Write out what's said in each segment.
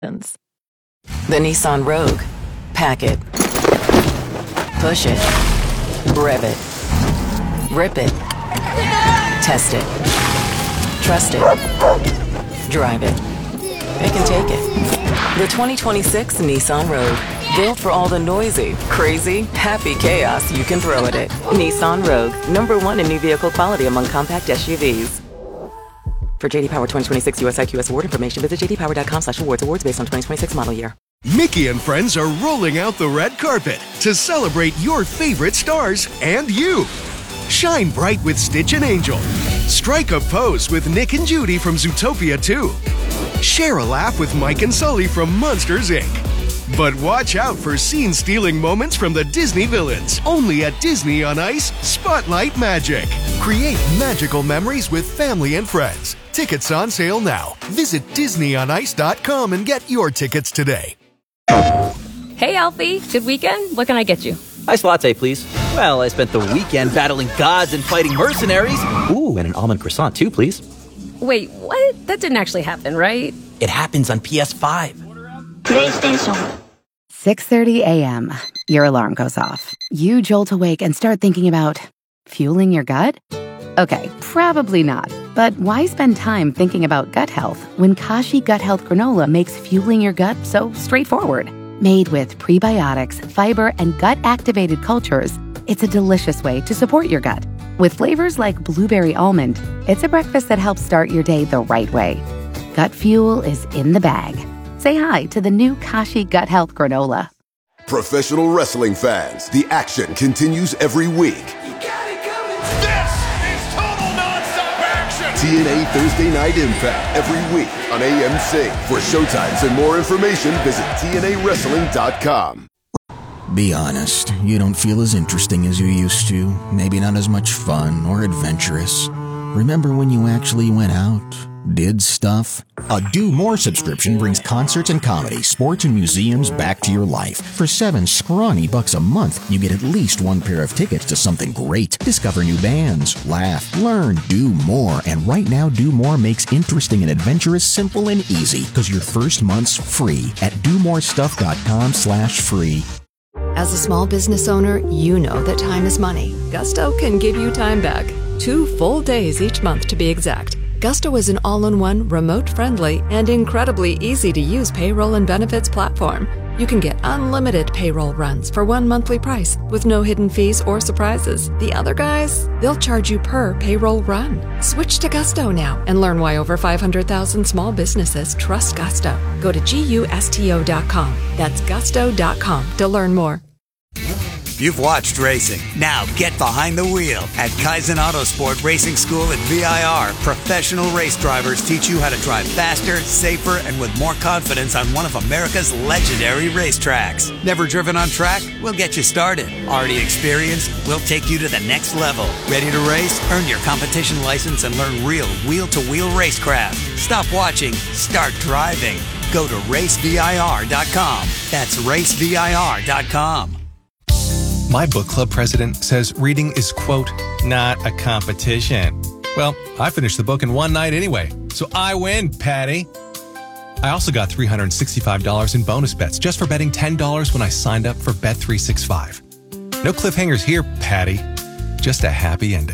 The Nissan Rogue. Pack it. Push it. Rev it. Rip it. Test it. Trust it. Drive it. It can take it. The 2026 Nissan Rogue. Built for all the noisy, crazy, happy chaos you can throw at it. Nissan Rogue. #1 in new vehicle quality among compact SUVs. For JD Power 2026 US IQS award information, visit jdpower.com/awards. Awards based on 2026 model year. Mickey and friends are rolling out the red carpet to celebrate your favorite stars and you. Shine bright with Stitch and Angel. Strike a pose with Nick and Judy from Zootopia 2. Share a laugh with Mike and Sully from Monsters, Inc. But watch out for scene-stealing moments from the Disney villains. Only at Disney on Ice, Spotlight Magic. Create magical memories with family and friends. Tickets on sale now. Visit DisneyOnIce.com and get your tickets today. Hey, Alfie. Good weekend? What can I get you? Iced latte, please. Well, I spent the weekend battling gods and fighting mercenaries. Ooh, and an almond croissant, too, please. Wait, what? That didn't actually happen, right? It happens on PS5. PlayStation. 6:30 a.m. Your alarm goes off. You jolt awake and start thinking about fueling your gut? Okay, probably not. But why spend time thinking about gut health when Kashi Gut Health Granola makes fueling your gut so straightforward? Made with prebiotics, fiber, and gut-activated cultures, it's a delicious way to support your gut. With flavors like blueberry almond, it's a breakfast that helps start your day the right way. Gut fuel is in the bag. Say hi to the new Kashi Gut Health Granola. Professional wrestling fans, the action continues every week. This is total nonstop action! TNA Thursday Night Impact every week on AMC. For showtimes and more information, visit TNAWrestling.com. Be honest, you don't feel as interesting as you used to. Maybe not as much fun or adventurous. Remember when you actually went out? Did stuff? A Do More subscription brings concerts and comedy, sports and museums back to your life. For $7 scrawny a month, you get at least one pair of tickets to something great. Discover new bands, laugh, learn, do more. And right now, Do More makes interesting and adventurous simple and easy because your first month's free at domorestuff.com/free. As a small business owner, you know that time is money. Gusto can give you time back. 2 full days each month to be exact. Gusto is an all-in-one, remote-friendly, and incredibly easy-to-use payroll and benefits platform. You can get unlimited payroll runs for one monthly price with no hidden fees or surprises. The other guys, they'll charge you per payroll run. Switch to Gusto now and learn why over 500,000 small businesses trust Gusto. Go to GUSTO.com. That's gusto.com to learn more. You've watched racing. Now get behind the wheel. At Kaizen Autosport Racing School at VIR, professional race drivers teach you how to drive faster, safer, and with more confidence on one of America's legendary racetracks. Never driven on track? We'll get you started. Already experienced? We'll take you to the next level. Ready to race? Earn your competition license and learn real wheel-to-wheel racecraft. Stop watching. Start driving. Go to racevir.com. That's racevir.com. My book club president says reading is, quote, not a competition. Well, I finished the book in one night anyway, so I win, Patty. I also got $365 in bonus bets just for betting $10 when I signed up for Bet365. No cliffhangers here, Patty. Just a happy ending.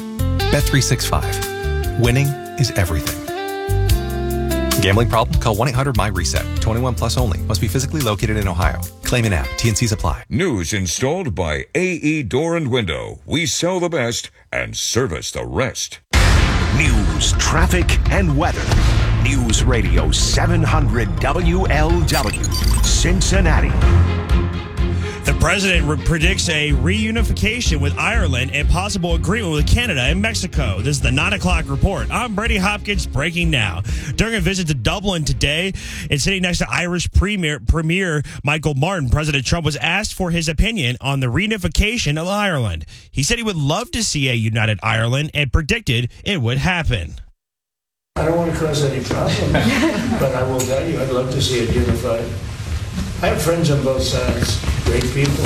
Bet365. Winning is everything. Gambling problem? Call 1-800-MY-RESET. 21 plus only. Must be physically located in Ohio. Claim in app. T&Cs apply. News installed by AE Door and Window. We sell the best and service the rest. News, traffic, and weather. News Radio 700 WLW, Cincinnati. The president predicts a reunification with Ireland and possible agreement with Canada and Mexico. This is the 9 o'clock report. I'm Brady Hopkins, breaking now. During a visit to Dublin today and sitting next to Irish Premier Michael Martin, President Trump was asked for his opinion on the reunification of Ireland. He said he would love to see a united Ireland and predicted it would happen. I don't want to cause any problems, but I will tell you, I'd love to see it unified. I have friends on both sides, great people.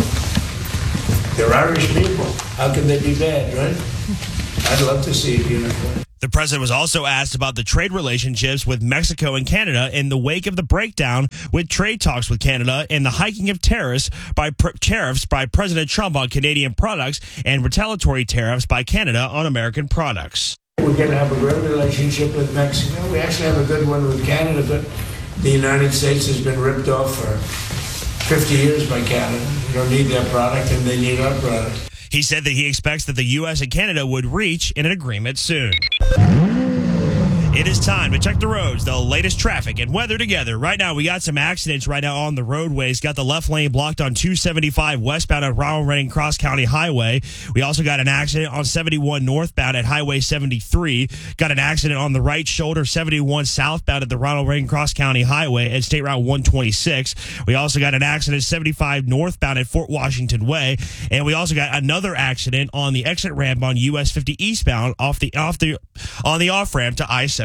They're Irish people. How can they be bad, right? I'd love to see it unified. The president was also asked about the trade relationships with Mexico and Canada in the wake of the breakdown with trade talks with Canada and the hiking of tariffs by President Trump on Canadian products and retaliatory tariffs by Canada on American products. We're going to have a great relationship with Mexico. We actually have a good one with Canada, but the United States has been ripped off for 50 years by Canada. We don't need their product, and they need our product. He said that he expects that the U.S. and Canada would reach an agreement soon. It is time to check the roads, the latest traffic and weather together. Right now, we got some accidents right now on the roadways. Got the left lane blocked on 275 westbound at Ronald Reagan Cross County Highway. We also got an accident on 71 northbound at Highway 73. Got an accident on the right shoulder, 71 southbound at the Ronald Reagan Cross County Highway at State Route 126. We also got an accident 75 northbound at Fort Washington Way. And we also got another accident on the exit ramp on US 50 eastbound on the off-ramp to I-71.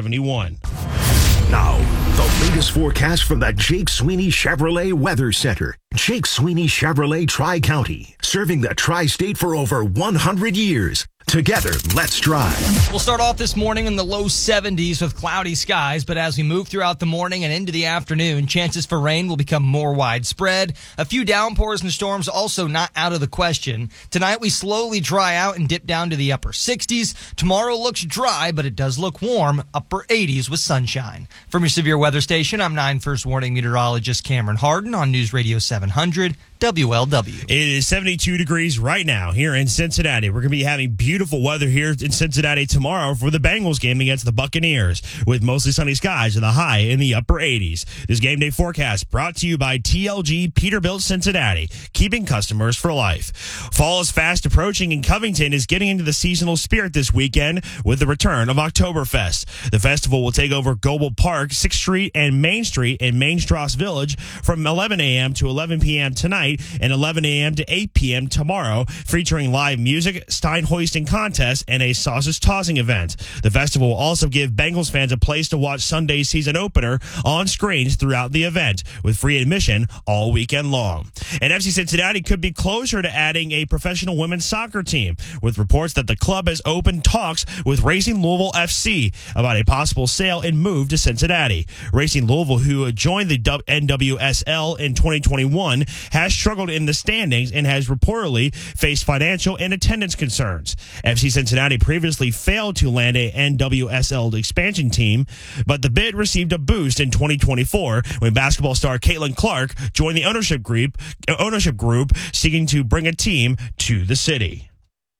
Now, the latest forecast from the Jake Sweeney Chevrolet Weather Center. Jake Sweeney Chevrolet Tri-County, serving the Tri-State for over 100 years. Together, let's drive. We'll start off this morning in the low 70s with cloudy skies, but as we move throughout the morning and into the afternoon, chances for rain will become more widespread. A few downpours and storms also not out of the question. Tonight, we slowly dry out and dip down to the upper 60s. Tomorrow looks dry, but it does look warm, upper 80s with sunshine. From your severe weather station, I'm 9 First Warning meteorologist Cameron Harden on News Radio 700. WLW. It is 72 degrees right now here in Cincinnati. We're going to be having beautiful weather here in Cincinnati tomorrow for the Bengals game against the Buccaneers with mostly sunny skies and the high in the upper 80s. This game day forecast brought to you by TLG Peterbilt Cincinnati, keeping customers for life. Fall is fast approaching and Covington is getting into the seasonal spirit this weekend with the return of Oktoberfest. The festival will take over Goebel Park, 6th Street, and Main Street in Main Strasse Village from 11 a.m. to 11 p.m. tonight and 11 a.m. to 8 p.m. tomorrow, featuring live music, stein hoisting contest, and a sausage tossing event. The festival will also give Bengals fans a place to watch Sunday's season opener on screens throughout the event, with free admission all weekend long. And FC Cincinnati could be closer to adding a professional women's soccer team, with reports that the club has opened talks with Racing Louisville FC about a possible sale and move to Cincinnati. Racing Louisville, who joined the NWSL in 2021, has struggled in the standings and has reportedly faced financial and attendance concerns. FC Cincinnati previously failed to land a NWSL expansion team, but the bid received a boost in 2024 when basketball star Caitlin Clark joined the ownership group seeking to bring a team to the city.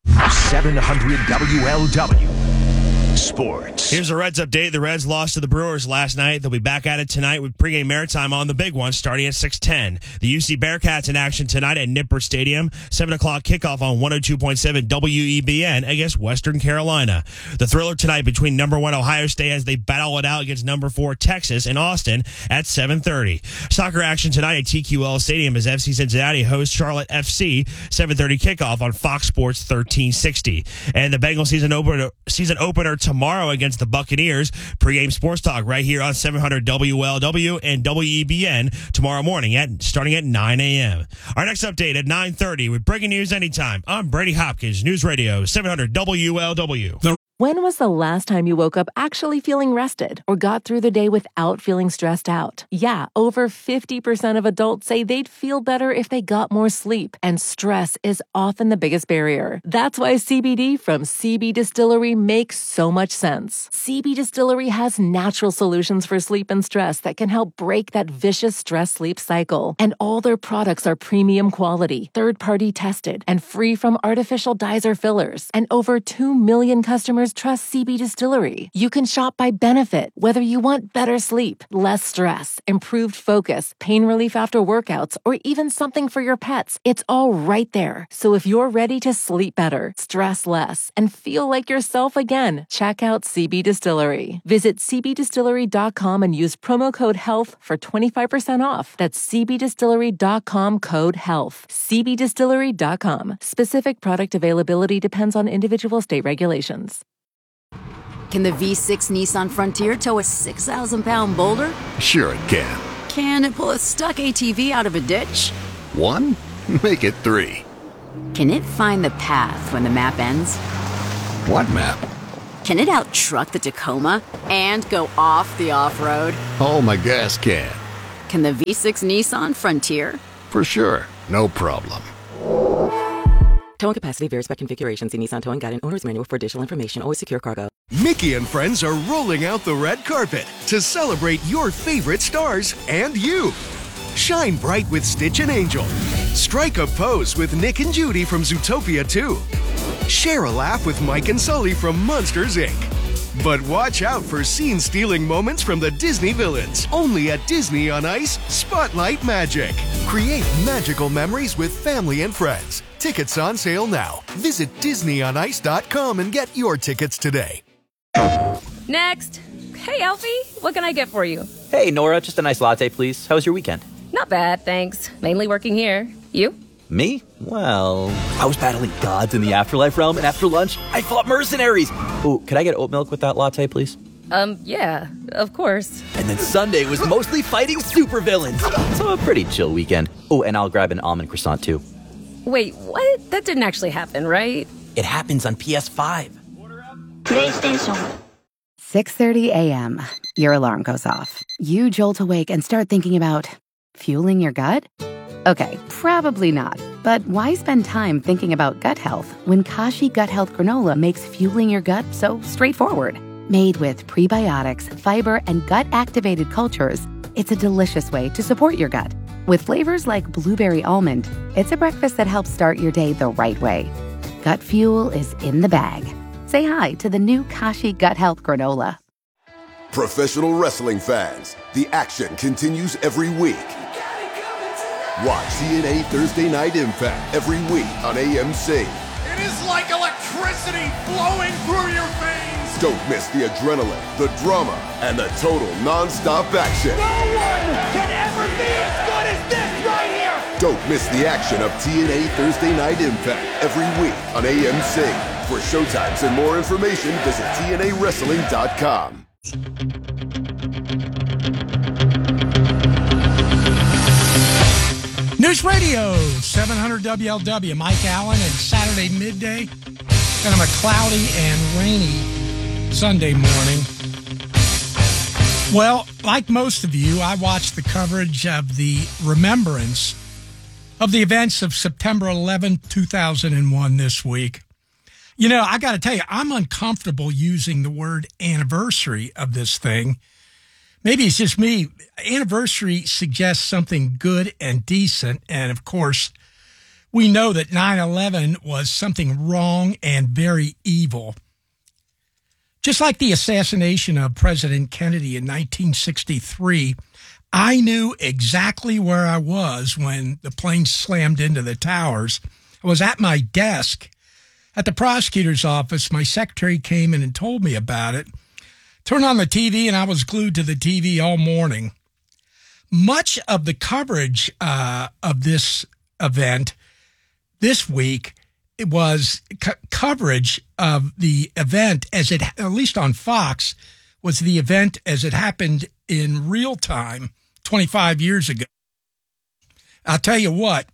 700 WLW. Sports. Here's the Reds update. The Reds lost to the Brewers last night. They'll be back at it tonight with pregame Maritime on the big one starting at 6:10. The UC Bearcats in action tonight at Nippert Stadium. 7 o'clock kickoff on 102.7 WEBN against Western Carolina. The thriller tonight between number 1 Ohio State as they battle it out against number 4 Texas in Austin at 7:30. Soccer action tonight at TQL Stadium as FC Cincinnati hosts Charlotte FC. 7:30 kickoff on Fox Sports 1360. And the Bengals season opener tomorrow against the Buccaneers. Pre-game sports talk right here on 700 WLW and WEBN tomorrow morning starting at 9 a.m. Our next update at 9:30 with breaking news anytime. I'm Brady Hopkins, News Radio 700 WLW. When was the last time you woke up actually feeling rested or got through the day without feeling stressed out? Yeah, over 50% of adults say they'd feel better if they got more sleep, and stress is often the biggest barrier. That's why CBD from CB Distillery makes so much sense. CB Distillery has natural solutions for sleep and stress that can help break that vicious stress-sleep cycle. And all their products are premium quality, third-party tested, and free from artificial dyes or fillers. And over 2 million customers trust CB Distillery. You can shop by benefit, whether you want better sleep, less stress, improved focus, pain relief after workouts, or even something for your pets. It's all right there. So if you're ready to sleep better, stress less, and feel like yourself again, check out CB Distillery. Visit cbdistillery.com and use promo code HEALTH for 25% off. That's cbdistillery.com code HEALTH. cbdistillery.com. Specific product availability depends on individual state regulations. Can the V6 Nissan Frontier tow a 6,000-pound boulder? Sure it can. Can it pull a stuck ATV out of a ditch? 1? Make it 3. Can it find the path when the map ends? What map? Can it out-truck the Tacoma and go off the off-road? Oh, my gas can. Can the V6 Nissan Frontier? For sure. No problem. Towing capacity varies by configuration. See Nissan Towing Guide and Owner's Manual for additional information. Always secure cargo. Mickey and friends are rolling out the red carpet to celebrate your favorite stars and you. Shine bright with Stitch and Angel. Strike a pose with Nick and Judy from Zootopia 2. Share a laugh with Mike and Sully from Monsters, Inc. But watch out for scene-stealing moments from the Disney villains. Only at Disney on Ice, Spotlight Magic. Create magical memories with family and friends. Tickets on sale now. Visit DisneyOnIce.com and get your tickets today. Next. Hey, Alfie, what can I get for you? Hey, Nora, just a nice latte, please. How was your weekend? Not bad, thanks. Mainly working here. You? Me? Well, I was battling gods in the afterlife realm, and after lunch, I fought mercenaries. Ooh, could I get oat milk with that latte, please? Yeah, of course. And then Sunday was mostly fighting supervillains. So a pretty chill weekend. Oh, and I'll grab an almond croissant, too. Wait, what? That didn't actually happen, right? It happens on PS5. PlayStation. 6:30 a.m. Your alarm goes off. You jolt awake and start thinking about fueling your gut? Okay, probably not. But why spend time thinking about gut health when Kashi Gut Health Granola makes fueling your gut so straightforward? Made with prebiotics, fiber, and gut-activated cultures, it's a delicious way to support your gut. With flavors like blueberry almond, it's a breakfast that helps start your day the right way. Gut fuel is in the bag. Say hi to the new Kashi Gut Health Granola. Professional wrestling fans, the action continues every week. Watch TNA Thursday Night Impact every week on AMC. It is like electricity flowing through your veins. Don't miss the adrenaline, the drama, and the total non-stop action. No one can ever be as good as this right here. Don't miss the action of TNA Thursday Night Impact every week on AMC. For showtimes and more information, visit TNAWrestling.com. News Radio 700 WLW, Mike Allen, and Saturday midday. Kind of a cloudy and rainy Sunday morning. Well, like most of you, I watched the coverage of the remembrance of the events of September 11, 2001 this week. You know, I got to tell you, I'm uncomfortable using the word anniversary of this thing. Maybe it's just me. Anniversary suggests something good and decent. And of course, we know that 9/11 was something wrong and very evil. Just like the assassination of President Kennedy in 1963, I knew exactly where I was when the plane slammed into the towers. I was at my desk at the prosecutor's office. My secretary came in and told me about it. Turned on the TV, and I was glued to the TV all morning. Much of the coverage of this event this week, it was coverage of the event as it, at least on Fox, was the event as it happened in real time 25 years ago. I'll tell you what,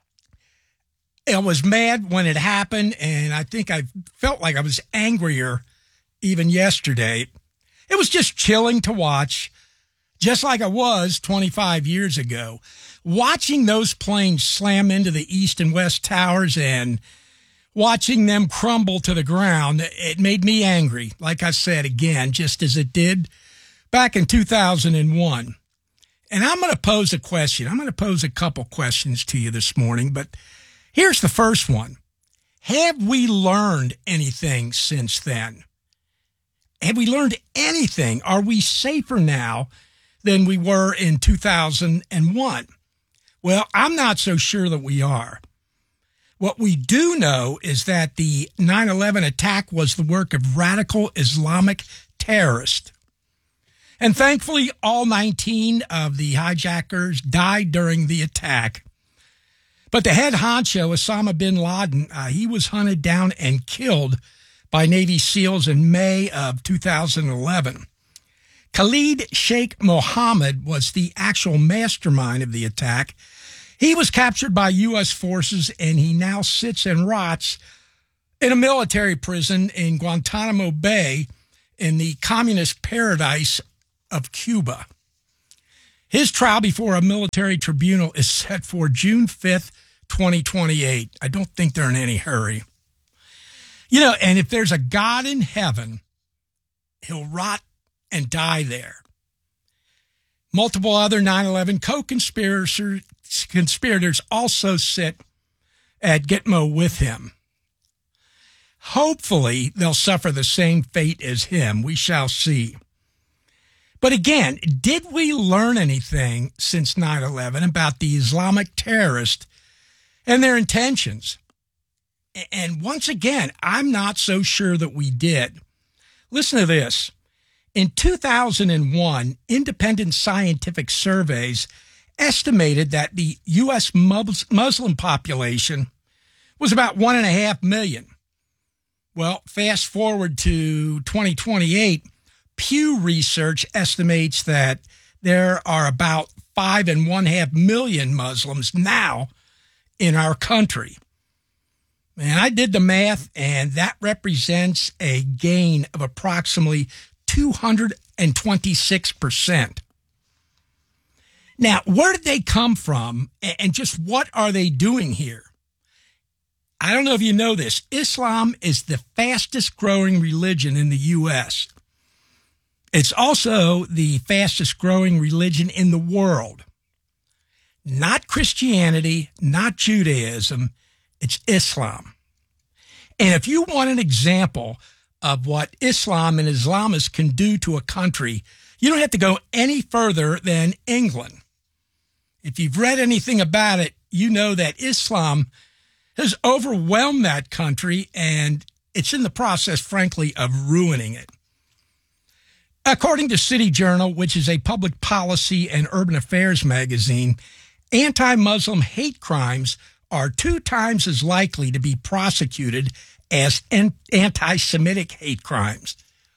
I was mad when it happened, and I think I felt like I was angrier even yesterday. It was just chilling to watch, just like I was 25 years ago. Watching those planes slam into the east and west towers and watching them crumble to the ground, it made me angry, like I said again, just as it did back in 2001. And I'm going to pose a question. I'm going to pose a couple questions to you this morning, but here's the first one. Have we learned anything since then? Have we learned anything? Are we safer now than we were in 2001? Well, I'm not so sure that we are. What we do know is that the 9/11 attack was the work of radical Islamic terrorists. And thankfully, all 19 of the hijackers died during the attack. But the head honcho, Osama bin Laden, he was hunted down and killed by Navy SEALs in May of 2011. Khalid Sheikh Mohammed was the actual mastermind of the attack. He was captured by U.S. forces, and he now sits and rots in a military prison in Guantanamo Bay in the communist paradise of Cuba. His trial before a military tribunal is set for June 5th, 2028. I don't think they're in any hurry. You know, and if there's a God in heaven, he'll rot and die there. Multiple other 9/11 co-conspirators also sit at Gitmo with him. Hopefully, they'll suffer the same fate as him. We shall see. But again, did we learn anything since 9/11 about the Islamic terrorists and their intentions? And once again, I'm not so sure that we did. Listen to this. In 2001, independent scientific surveys estimated that the U.S. Muslim population was about 1.5 million. Well, fast forward to 2028, Pew Research estimates that there are about 5.5 million Muslims now in our country. And I did the math, and that represents a gain of approximately 226%. Now, where did they come from, and just what are they doing here? I don't know if you know this. Islam is the fastest growing religion in the U.S. It's also the fastest growing religion in the world. Not Christianity, not Judaism, it's Islam. And if you want an example of what Islam and Islamists can do to a country, you don't have to go any further than England. If you've read anything about it, you know that Islam has overwhelmed that country, and it's in the process, frankly, of ruining it. According to City Journal, which is a public policy and urban affairs magazine, anti-Muslim hate crimes are 2 times as likely to be prosecuted as anti-Semitic hate crimes.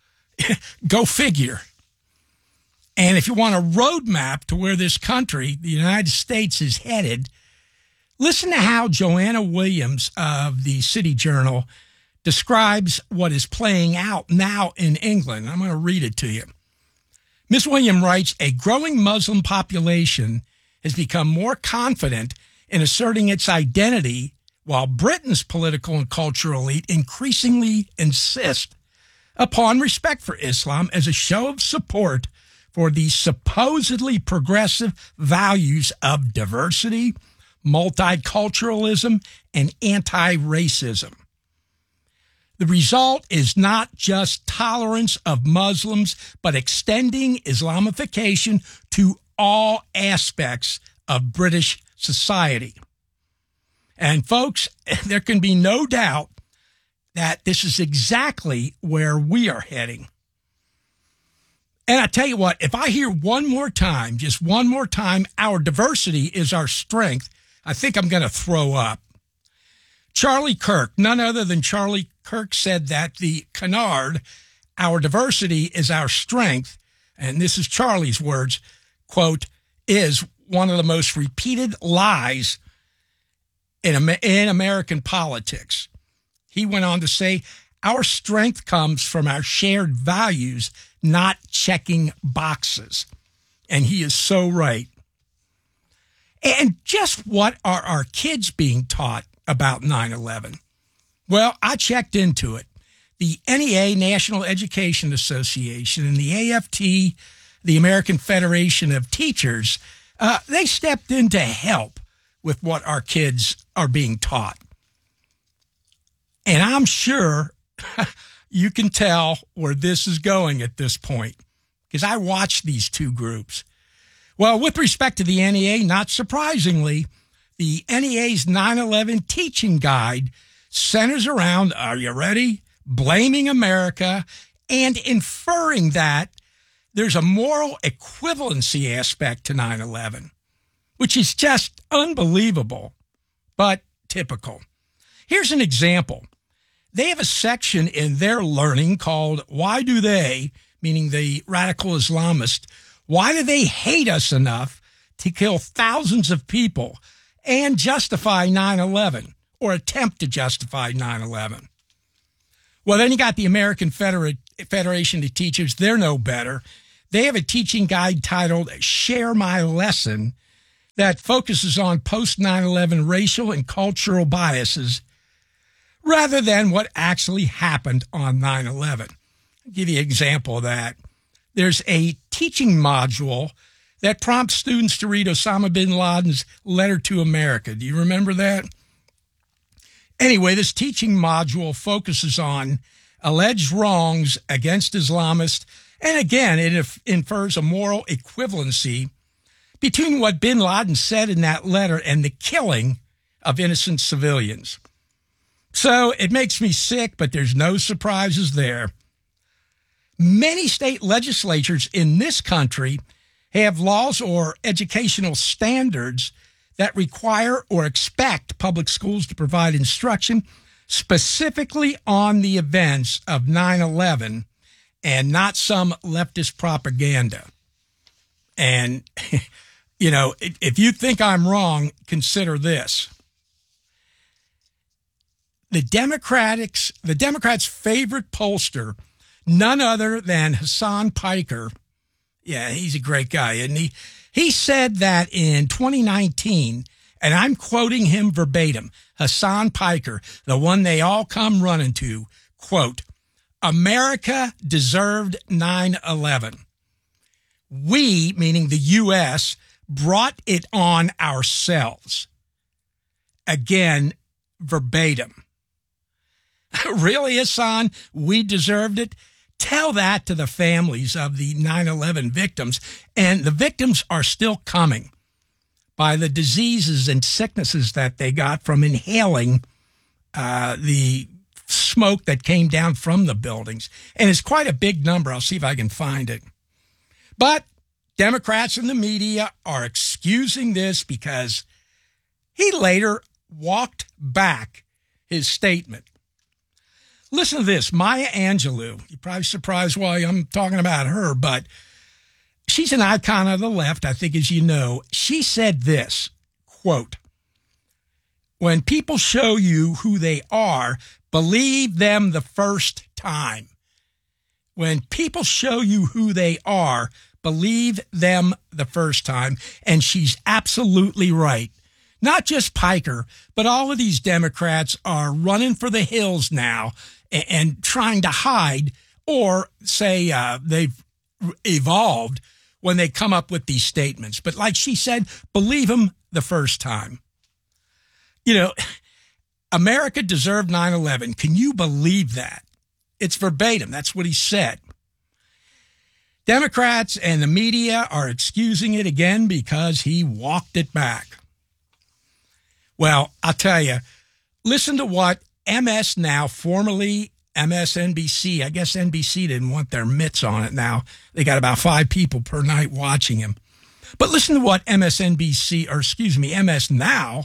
Go figure. And if you want a roadmap to where this country, the United States, is headed, listen to how Joanna Williams of the City Journal describes what is playing out now in England. I'm going to read it to you. Ms. Williams writes, a growing Muslim population has become more confident in asserting its identity, while Britain's political and cultural elite increasingly insist upon respect for Islam as a show of support for the supposedly progressive values of diversity, multiculturalism, and anti-racism. The result is not just tolerance of Muslims, but extending Islamification to all aspects of British society. And folks, there can be no doubt that this is exactly where we are heading. And I tell you what, if I hear one more time, just one more time, our diversity is our strength, I think I'm going to throw up. Charlie Kirk, none other than Charlie Kirk, said that the canard, our diversity is our strength, and this is Charlie's words, quote, is one of the most repeated lies in American politics. He went on to say, our strength comes from our shared values, not checking boxes. And he is so right. And just what are our kids being taught about 9/11? Well, I checked into it. The NEA, National Education Association, and the AFT, the American Federation of Teachers, they stepped in to help with what our kids are being taught. And I'm sure you can tell where this is going at this point, because I watched these two groups. Well, with respect to the NEA, not surprisingly, the NEA's 9/11 teaching guide centers around, are you ready? Blaming America and inferring that there's a moral equivalency aspect to 9/11, which is just unbelievable, but typical. Here's an example. They have a section in their learning called Why Do They, meaning the radical Islamists, why do they hate us enough to kill thousands of people and justify 9/11 or attempt to justify 9/11? Well, then you got the American Federation of Teachers. They're no better. They have a teaching guide titled Share My Lesson that focuses on post-9/11 racial and cultural biases rather than what actually happened on 9/11. I'll give you an example of that. There's a teaching module that prompts students to read Osama bin Laden's Letter to America. Do you remember that? Anyway, this teaching module focuses on alleged wrongs against Islamists, and again, it infers a moral equivalency between what bin Laden said in that letter and the killing of innocent civilians. So it makes me sick, but there's no surprises there. Many state legislatures in this country have laws or educational standards that require or expect public schools to provide instruction specifically on the events of 9/11 and not some leftist propaganda. And, you know, if you think I'm wrong, consider this. The Democrats' favorite pollster, none other than Hassan Piker. Yeah, he's a great guy, isn't he? He said that in 2019, and I'm quoting him verbatim, Hassan Piker, the one they all come running to, quote, America deserved 9/11. We, meaning the U.S., brought it on ourselves. Again, verbatim. Really, Hassan? We deserved it? Tell that to the families of the 9/11 victims, and the victims are still coming by the diseases and sicknesses that they got from inhaling the smoke that came down from the buildings. And it's quite a big number. I'll see if I can find it. But Democrats and the media are excusing this because he later walked back his statement. Listen to this. Maya Angelou. You're probably surprised why I'm talking about her, but she's an icon of the left, I think, as you know. She said this, quote, when people show you who they are, believe them the first time. When people show you who they are, believe them the first time. And she's absolutely right. Not just Piker, but all of these Democrats are running for the hills now and trying to hide or say they've evolved when they come up with these statements. But like she said, believe them the first time. You know, America deserved 9/11. Can you believe that? It's verbatim. That's what he said. Democrats and the media are excusing it again because he walked it back. Well, I'll tell you, listen to what MS Now, formerly MSNBC, I guess NBC didn't want their mitts on it now. They got about 5 people per night watching him. But listen to what MS Now,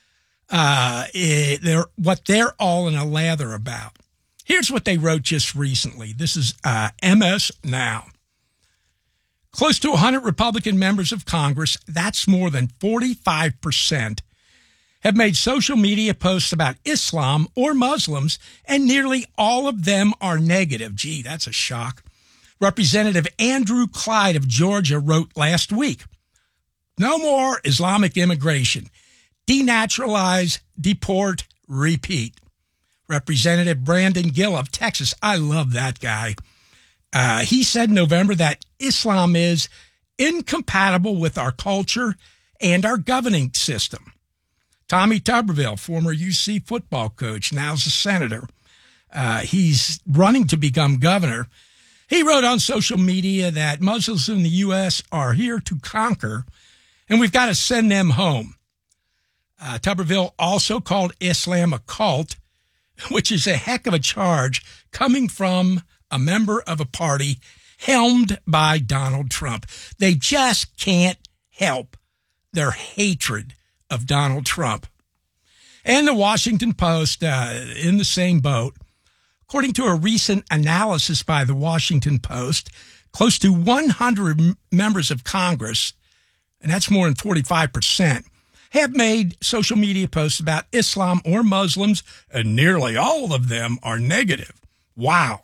what they're all in a lather about. Here's what they wrote just recently. This is MS Now. Close to 100 Republican members of Congress, that's more than 45%, have made social media posts about Islam or Muslims, and nearly all of them are negative. Gee, that's a shock. Representative Andrew Clyde of Georgia wrote last week, no more Islamic immigration. Denaturalize, deport, repeat. Representative Brandon Gill of Texas, I love that guy. He said in November that Islam is incompatible with our culture and our governing system. Tommy Tuberville, former UC football coach, now's a senator. He's running to become governor. He wrote on social media that Muslims in the U.S. are here to conquer, and we've got to send them home. Tuberville also called Islam a cult, which is a heck of a charge coming from a member of a party helmed by Donald Trump. They just can't help their hatred of Donald Trump. And the Washington Post, in the same boat. According to a recent analysis by the Washington Post, close to 100 members of Congress, and that's more than 45%, have made social media posts about Islam or Muslims, and nearly all of them are negative. Wow.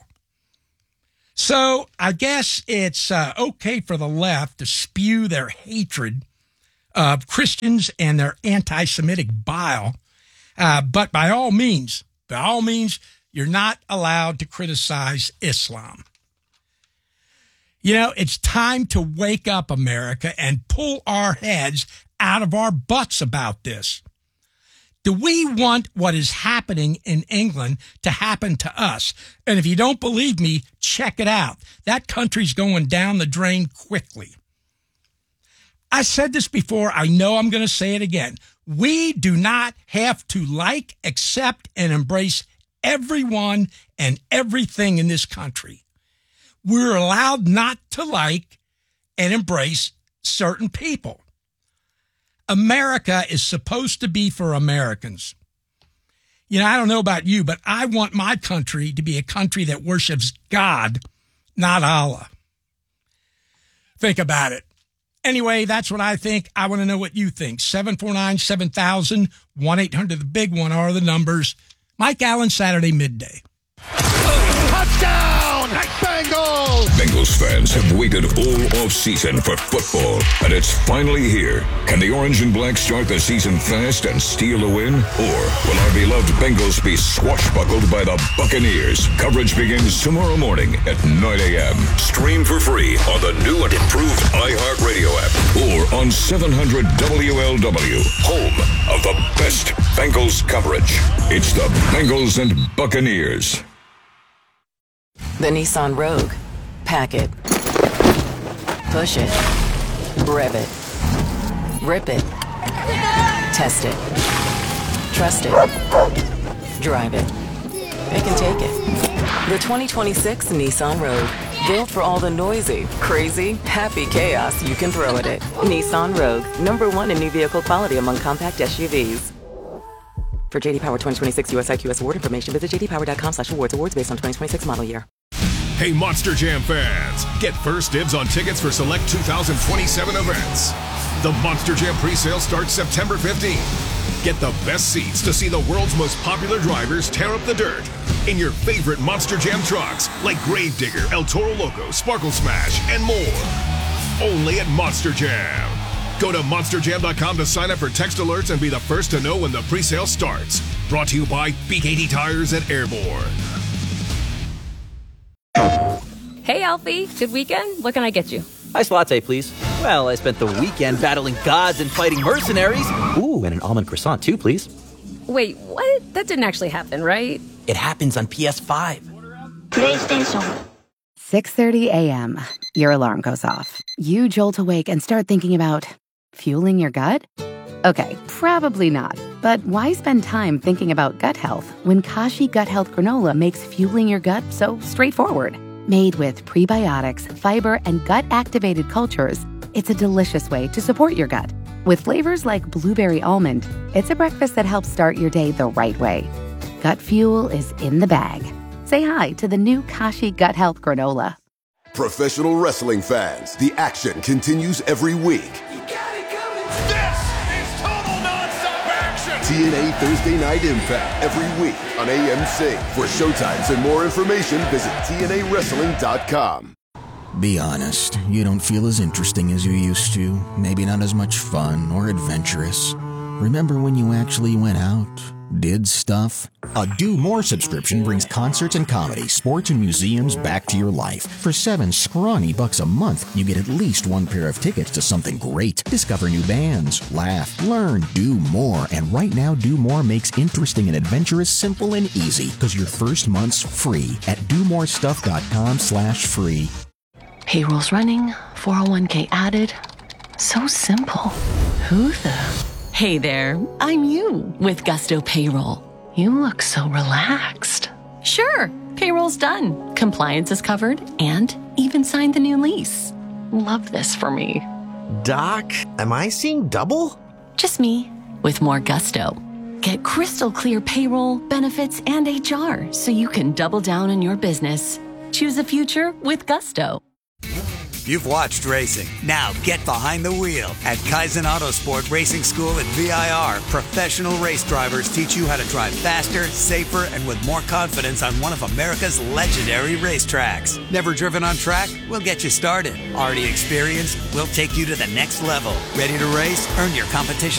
So I guess it's okay for the left to spew their hatred of Christians and their anti-Semitic bile. But by all means, you're not allowed to criticize Islam. You know, it's time to wake up, America, and pull our heads out of our butts about this. Do we want what is happening in England to happen to us? And if you don't believe me, check it out. That country's going down the drain quickly. I said this before. I know I'm going to say it again. We do not have to like, accept, and embrace everyone and everything in this country. We're allowed not to like and embrace certain people. America is supposed to be for Americans. You know, I don't know about you, but I want my country to be a country that worships God, not Allah. Think about it. Anyway, that's what I think. I want to know what you think. 749-7000, 1-800-THE-BIG-ONE are the numbers. Mike Allen, Saturday midday. Touchdown! Bengals! Bengals fans have waited all off-season for football, and it's finally here. Can the Orange and Black start the season fast and steal a win? Or will our beloved Bengals be swashbuckled by the Buccaneers? Coverage begins tomorrow morning at 9 a.m. Stream for free on the new and improved iHeartRadio app or on 700 WLW, home of the best Bengals coverage. It's the Bengals and Buccaneers. The Nissan Rogue. Pack it. Push it. Rev it. Rip it. Test it. Trust it. Drive it. It can take it. The 2026 Nissan Rogue. Built for all the noisy, crazy, happy chaos you can throw at it. Nissan Rogue. #1 in new vehicle quality among compact SUVs. For JD Power 2026 US IQS award information, visit jdpower.com/awards. Awards based on 2026 model year. Hey, Monster Jam fans, get first dibs on tickets for select 2027 events. The Monster Jam presale starts September 15th. Get the best seats to see the world's most popular drivers tear up the dirt in your favorite Monster Jam trucks like Gravedigger, El Toro Loco, Sparkle Smash, and more. Only at Monster Jam. Go to monsterjam.com to sign up for text alerts and be the first to know when the presale starts. Brought to you by BKT Tires and Airborne. Hey, Alfie. Good weekend? What can I get you? Iced latte, please. Well, I spent the weekend battling gods and fighting mercenaries. Ooh, and an almond croissant, too, please. Wait, what? That didn't actually happen, right? It happens on PS5. PlayStation. 6:30 a.m. Your alarm goes off. You jolt awake and start thinking about fueling your gut? Okay, probably not. But why spend time thinking about gut health when Kashi Gut Health Granola makes fueling your gut so straightforward? Made with prebiotics, fiber, and gut-activated cultures, it's a delicious way to support your gut. With flavors like blueberry almond, it's a breakfast that helps start your day the right way. Gut fuel is in the bag. Say hi to the new Kashi Gut Health Granola. Professional wrestling fans, the action continues every week. This is total non-stop action! TNA Thursday Night Impact every week on AMC. For showtimes and more information, visit TNAWrestling.com. Be honest, you don't feel as interesting as you used to. Maybe not as much fun or adventurous. Remember when you actually went out? Did stuff? A Do More subscription brings concerts and comedy, sports and museums back to your life. For $7 scrawny a month, you get at least one pair of tickets to something great. Discover new bands, laugh, learn, do more. And right now, Do More makes interesting and adventurous simple and easy, because your first month's free at domorestuff.com/free. Payroll's running, 401k added. So simple. Who the... Hey there, I'm you with Gusto Payroll. You look so relaxed. Sure, payroll's done, compliance is covered, and even signed the new lease. Love this for me. Doc, am I seeing double? Just me, with more gusto. Get crystal clear payroll, benefits, and HR so you can double down on your business. Choose a future with Gusto. You've watched racing. Now get behind the wheel. At Kaizen Autosport Racing School at VIR, professional race drivers teach you how to drive faster, safer, and with more confidence on one of America's legendary racetracks. Never driven on track? We'll get you started. Already experienced? We'll take you to the next level. Ready to race? Earn your competition